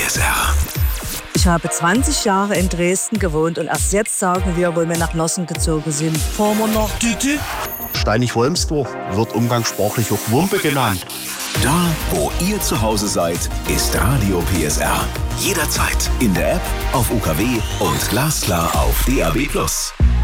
PSR. Ich habe 20 Jahre in Dresden gewohnt und erst jetzt sagen wir, wo wir nach Nossen gezogen sind, fahren wir nach Tüte. Steinig-Wolmsdorf wird umgangssprachlich auch Wumpe genannt. Da, wo ihr zu Hause seid, ist Radio PSR. Jederzeit in der App, auf UKW und glasklar auf DAB+.